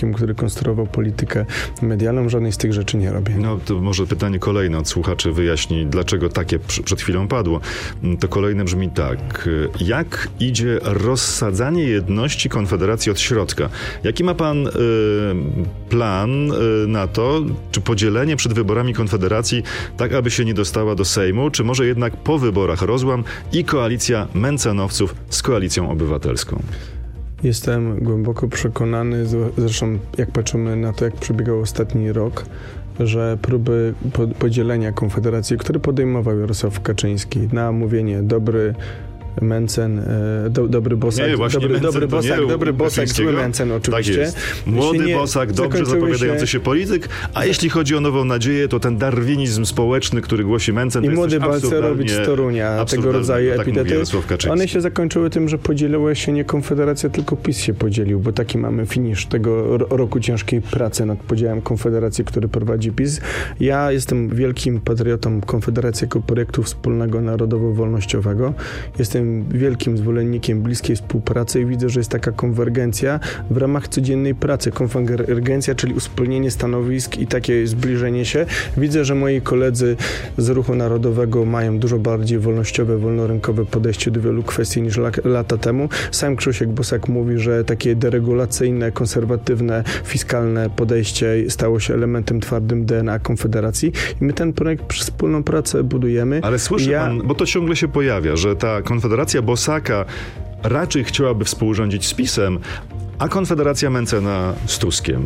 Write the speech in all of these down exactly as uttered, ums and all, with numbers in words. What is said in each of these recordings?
człowiekiem, który konstruował politykę medialną. Żadnej z tych rzeczy nie robię. No to może pytanie kolejne od słuchaczy wyjaśni, dlaczego takie przed chwilą padło. To kolejne brzmi tak. Jak idzie rozsadzanie jedności Konfederacji od środka? Jaki ma pan y, plan y, na to, czy podzielenie przed wyborami Konfederacji, tak aby się nie dostała do Sejmu, czy może jednak po wyborach rozłam i koalicja Mencenowców z Koalicją Obywatelską? Jestem głęboko przekonany, zresztą jak patrzymy na to, jak przebiegał ostatni rok, że próby podzielenia Konfederacji, które podejmował Jarosław Kaczyński na mówienie dobry Mencen, do, dobry Bosak, nie, dobry, Mencen, dobry Bosak, nie, dobry Bosak, zły Mencen oczywiście. Tak jest. Młody nie, Bosak, dobrze zapowiadający się, się polityk, a jeśli chodzi o nową nadzieję, to ten darwinizm społeczny, który głosi Mencen, i to młody Balcerowicz z Torunia, tego rodzaju tak epitety. One się zakończyły tym, że podzieliła się nie Konfederacja, tylko PiS się podzielił, bo taki mamy finisz tego roku ciężkiej pracy nad podziałem Konfederacji, który prowadzi PiS. Ja jestem wielkim patriotą Konfederacji jako projektu wspólnego narodowo-wolnościowego. Jestem wielkim zwolennikiem bliskiej współpracy i widzę, że jest taka konwergencja w ramach codziennej pracy. Konwergencja, czyli uspólnienie stanowisk i takie zbliżenie się. Widzę, że moi koledzy z Ruchu Narodowego mają dużo bardziej wolnościowe, wolnorynkowe podejście do wielu kwestii niż lata temu. Sam Krzysiek Bosak mówi, że takie deregulacyjne, konserwatywne, fiskalne podejście stało się elementem twardym D N A Konfederacji i my ten projekt przez wspólną pracę budujemy. Ale słyszy ja... pan, bo to ciągle się pojawia, że ta Konfederacja Bosaka raczej chciałaby współrządzić z PiS-em, a Konfederacja Mencena z Tuskiem.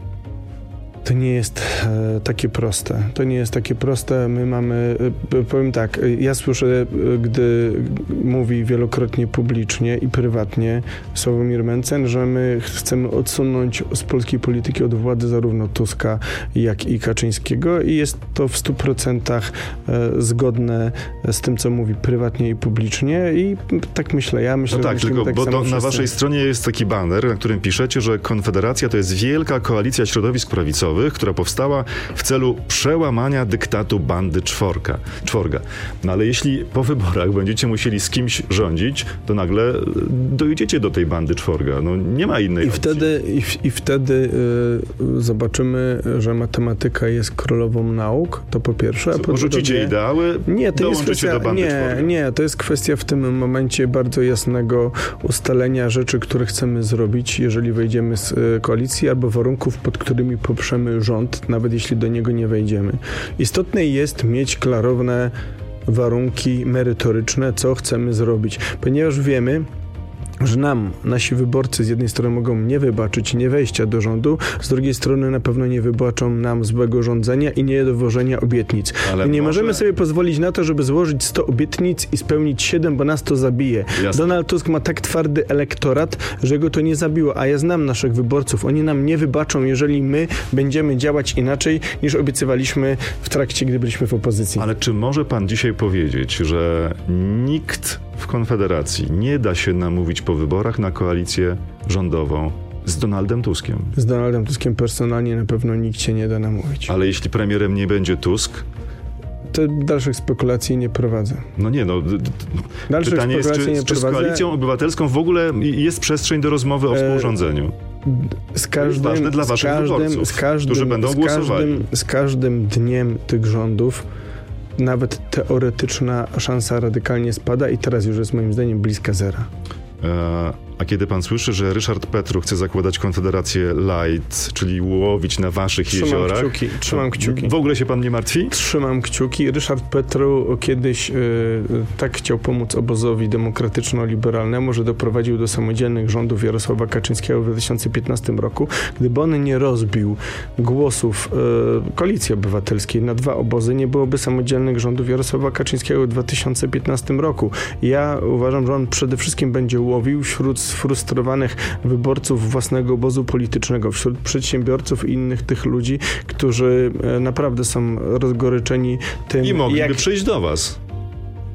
To nie jest e, takie proste. To nie jest takie proste. My mamy, e, powiem tak, ja słyszę, e, gdy mówi wielokrotnie publicznie i prywatnie Sławomir Mencen, że my chcemy odsunąć z polskiej polityki od władzy zarówno Tuska, jak i Kaczyńskiego i jest to w stu procentach e, zgodne z tym, co mówi prywatnie i publicznie i tak myślę ja. Myślę, no tak, że tylko tak bo samo to, na wszyscy. waszej stronie jest taki baner, na którym piszecie, że Konfederacja to jest wielka koalicja środowisk prawicowych, która powstała w celu przełamania dyktatu bandy czworka, czworga. No ale jeśli po wyborach będziecie musieli z kimś rządzić, to nagle dojdziecie do tej bandy czworga. No nie ma innej I opcji. wtedy, i, i wtedy y, zobaczymy, że matematyka jest królową nauk, to po pierwsze. Co, a po porzucicie drugie, ideały, nie, to jest kwestia, do bandy nie, czworga. nie, to jest kwestia w tym momencie bardzo jasnego ustalenia rzeczy, które chcemy zrobić, jeżeli wejdziemy z y, koalicji, albo warunków, pod którymi poprzemy rząd, nawet jeśli do niego nie wejdziemy. Istotne jest mieć klarowne warunki merytoryczne, co chcemy zrobić, ponieważ wiemy, że nam, nasi wyborcy z jednej strony mogą nie wybaczyć nie wejścia do rządu, z drugiej strony na pewno nie wybaczą nam złego rządzenia i niedowożenia obietnic. Ale nie może... możemy sobie pozwolić na to, żeby złożyć sto obietnic i spełnić siedem, bo nas to zabije. Jasne. Donald Tusk ma tak twardy elektorat, że go to nie zabiło, a ja znam naszych wyborców. Oni nam nie wybaczą, jeżeli my będziemy działać inaczej, niż obiecywaliśmy w trakcie, gdy byliśmy w opozycji. Ale czy może pan dzisiaj powiedzieć, że nikt w Konfederacji nie da się namówić po wyborach na koalicję rządową z Donaldem Tuskiem? Z Donaldem Tuskiem personalnie na pewno nikt się nie da namówić. Ale jeśli premierem nie będzie Tusk? To dalszych spekulacji nie prowadzę. No nie, no. D- d- pytanie jest, czy, czy z Koalicją Obywatelską w ogóle jest przestrzeń do rozmowy o współrządzeniu? Z każdym, to jest ważne dla z waszych każdym, wyborców, z każdym, którzy będą z głosowali. Każdym, z każdym dniem tych rządów nawet teoretyczna szansa radykalnie spada i teraz już jest moim zdaniem bliska zera. E, a kiedy pan słyszy, że Ryszard Petru chce zakładać Konfederację Light, czyli łowić na waszych trzymam jeziorach... Kciuki, trzymam kciuki. W ogóle się pan nie martwi? Trzymam kciuki. Ryszard Petru kiedyś y, tak chciał pomóc obozowi demokratyczno-liberalnemu, że doprowadził do samodzielnych rządów Jarosława Kaczyńskiego w dwa tysiące piętnastym roku. Gdyby on nie rozbił głosów y, Koalicji Obywatelskiej na dwa obozy, nie byłoby samodzielnych rządów Jarosława Kaczyńskiego w dwa tysiące piętnastym roku. Ja uważam, że on przede wszystkim będzie łowił wśród sfrustrowanych wyborców własnego obozu politycznego, wśród przedsiębiorców i innych tych ludzi, którzy naprawdę są rozgoryczeni tym, i mogliby jak... przyjść do was.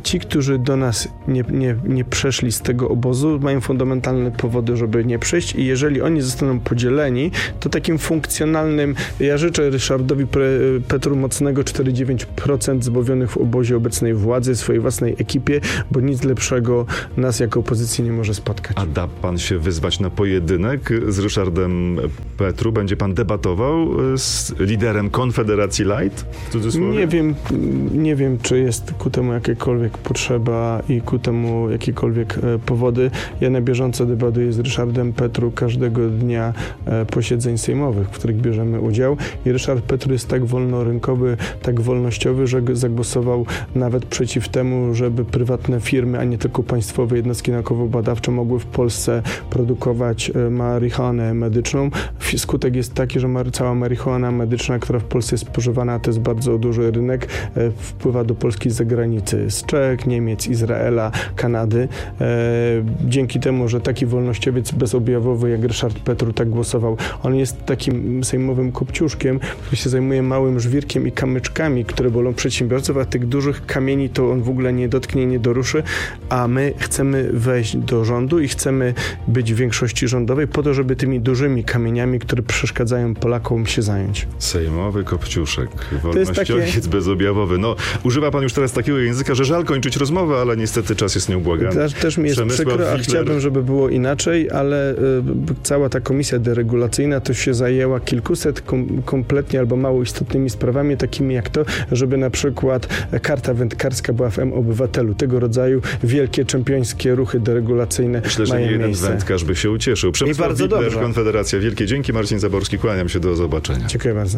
ci, którzy do nas nie, nie, nie przeszli z tego obozu, mają fundamentalne powody, żeby nie przejść i jeżeli oni zostaną podzieleni, to takim funkcjonalnym, ja życzę Ryszardowi Petru mocnego czterdzieści dziewięć procent zbawionych w obozie obecnej władzy, swojej własnej ekipie, bo nic lepszego nas jako opozycji nie może spotkać. A da pan się wyzwać na pojedynek z Ryszardem Petru? Będzie pan debatował z liderem Konfederacji Light? W cudzysłowie? Nie wiem, nie wiem, czy jest ku temu jakakolwiek potrzeba i ku temu jakiekolwiek e, powody. Ja na bieżąco debatuję z Ryszardem Petru każdego dnia e, posiedzeń sejmowych, w których bierzemy udział i Ryszard Petru jest tak wolnorynkowy, tak wolnościowy, że zagłosował nawet przeciw temu, żeby prywatne firmy, a nie tylko państwowe jednostki naukowo-badawcze mogły w Polsce produkować e, marihuanę medyczną. Skutek jest taki, że cała marihuana medyczna, która w Polsce jest spożywana, to jest bardzo duży rynek, e, wpływa do Polski z zagranicy, z Czech, Niemiec, Izraela, Kanady. E, dzięki temu, że taki wolnościowiec bezobjawowy jak Ryszard Petru tak głosował, on jest takim sejmowym kopciuszkiem, który się zajmuje małym żwirkiem i kamyczkami, które bolą przedsiębiorców, a tych dużych kamieni to on w ogóle nie dotknie, nie doruszy, a my chcemy wejść do rządu i chcemy być w większości rządowej po to, żeby tymi dużymi kamieniami, które przeszkadzają Polakom, się zająć. Sejmowy kopciuszek, wolnościowiec takie... bezobjawowy. No, używa pan już teraz takiego języka, że żal kończyć rozmowę, ale niestety czas jest nieubłagany. Też, też mi jest Przemysław przykro, a Wichler. chciałbym, żeby było inaczej, ale y, cała ta komisja deregulacyjna to się zajęła kilkuset kom, kompletnie albo mało istotnymi sprawami, takimi jak to, żeby na przykład karta wędkarska była w M-Obywatelu. Tego rodzaju wielkie, czempiońskie ruchy deregulacyjne Myślę, że mają nie jeden miejsce. wędkarz by się ucieszył. Przemysław bardzo Wichler, dobrze. Konfederacja. Wielkie dzięki. Marcin Zaborski, kłaniam się, do zobaczenia. Dziękuję bardzo.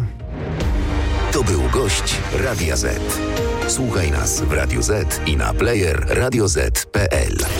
To był gość Radia Z. Słuchaj nas w Radio Z i na player radio zet kropka pe el.